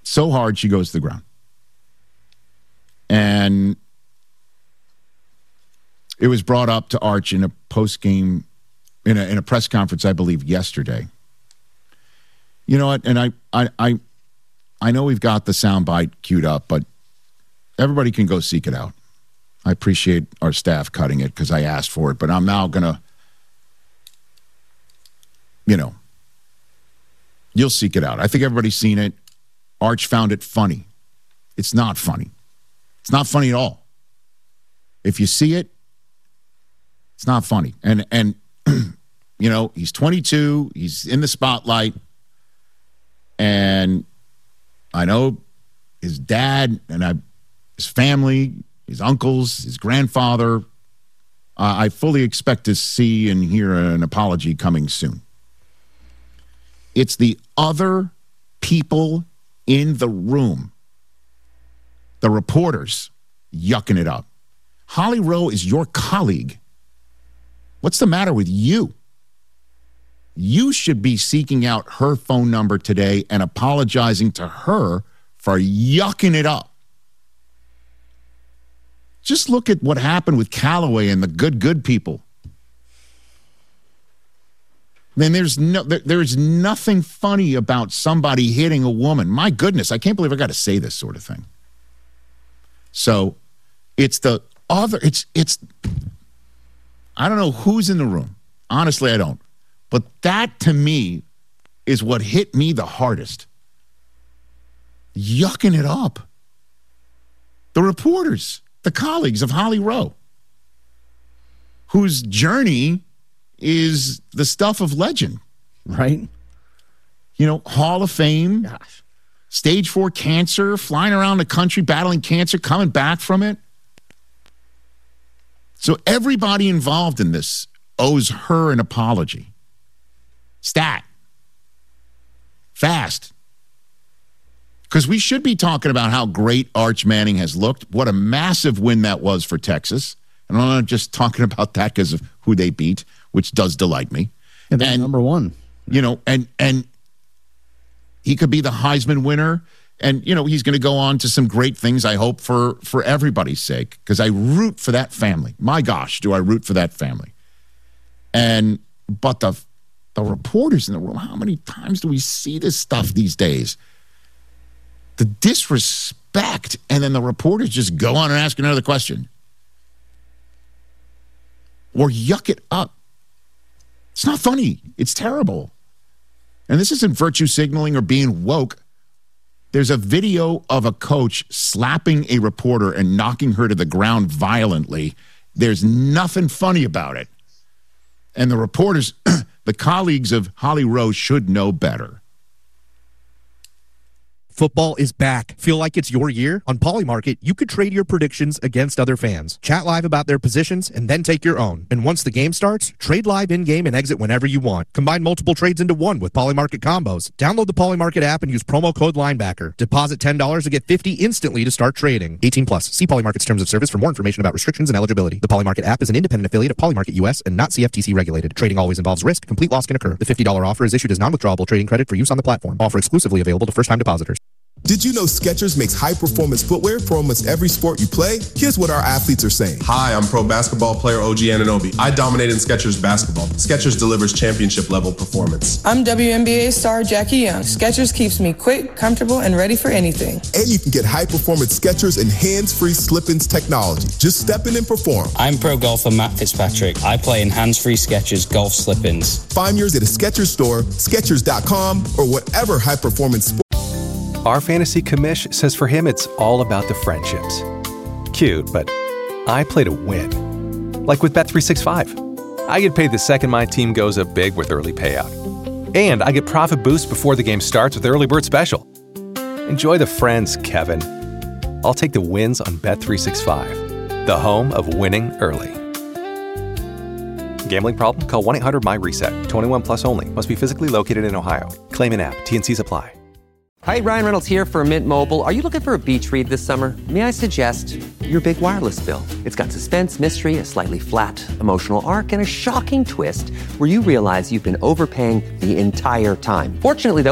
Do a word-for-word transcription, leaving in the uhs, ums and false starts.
so hard she goes to the ground. And it was brought up to Arch in a post-game, in a, in a press conference, I believe, yesterday. You know what? And I, I, I, I know we've got the soundbite queued up, but everybody can go seek it out. I appreciate our staff cutting it because I asked for it, but I'm now going to, you know, you'll seek it out. I think everybody's seen it. Arch found it funny. It's not funny. It's not funny at all. If you see it, it's not funny. And, and you know, he's twenty-two. He's in the spotlight. And I know his dad and I, his family, his uncles, his grandfather, uh, I fully expect to see and hear an apology coming soon. It's the other people in the room, the reporters, yucking it up. Holly Rowe is your colleague. What's the matter with you? You should be seeking out her phone number today and apologizing to her for yucking it up. Just look at what happened with Callaway and the good, good people. Then there's no, there, there's nothing funny about somebody hitting a woman. My goodness, I can't believe I got to say this sort of thing. So it's the other, it's, it's, I don't know who's in the room. Honestly, I don't. But that, to me, is what hit me the hardest. Yucking it up. The reporters, the colleagues of Holly Rowe, whose journey is the stuff of legend. Right? You know, Hall of Fame, Gosh. Stage four cancer, flying around the country, battling cancer, coming back from it. So everybody involved in this owes her an apology. Stat. Fast. Because we should be talking about how great Arch Manning has looked. What a massive win that was for Texas. And I'm not just talking about that because of who they beat, which does delight me. And then number one. You know, and and he could be the Heisman winner. And, you know, he's going to go on to some great things, I hope, for, for everybody's sake. Because I root for that family. My gosh, do I root for that family. And, but the, the reporters in the room, how many times do we see this stuff these days? The disrespect, and then the reporters just go on and ask another question. Or yuck it up. It's not funny. It's terrible. And this isn't virtue signaling or being woke. There's a video of a coach slapping a reporter and knocking her to the ground violently. There's nothing funny about it. And the reporters, the colleagues of Holly Rowe, should know better. Football is back. Feel like it's your year? On Polymarket, you could trade your predictions against other fans. Chat live about their positions and then take your own. And once the game starts, trade live in-game and exit whenever you want. Combine multiple trades into one with Polymarket combos. Download the Polymarket app and use promo code Linebacker. Deposit ten dollars to get fifty dollars instantly to start trading. eighteen plus. See Polymarket's terms of service for more information about restrictions and eligibility. The Polymarket app is an independent affiliate of Polymarket U S and not C F T C regulated. Trading always involves risk. Complete loss can occur. The fifty dollars offer is issued as non-withdrawable trading credit for use on the platform. Offer exclusively available to first-time depositors. Did you know Skechers makes high-performance footwear for almost every sport you play? Here's what our athletes are saying. Hi, I'm pro basketball player O G Anunoby. I dominate in Skechers basketball. Skechers delivers championship-level performance. I'm W N B A star Jackie Young. Skechers keeps me quick, comfortable, and ready for anything. And you can get high-performance Skechers and hands-free slip-ins technology. Just step in and perform. I'm pro golfer Matt Fitzpatrick. I play in hands-free Skechers golf slip-ins. Find yours at a Skechers store, Skechers dot com, or whatever high-performance sport. Our fantasy commish says for him it's all about the friendships. Cute, but I play to win. Like with Bet three sixty-five. I get paid the second my team goes up big with early payout. And I get profit boosts before the game starts with Early Bird Special. Enjoy the friends, Kevin. I'll take the wins on Bet three sixty-five, the home of winning early. Gambling problem? Call one eight hundred my reset. twenty-one plus only. Must be physically located in Ohio. Claim an app. T N Cs apply. Hi, Ryan Reynolds here for Mint Mobile. Are you looking for a beach read this summer? May I suggest your big wireless bill? It's got suspense, mystery, a slightly flat, emotional arc, and a shocking twist where you realize you've been overpaying the entire time. Fortunately, though,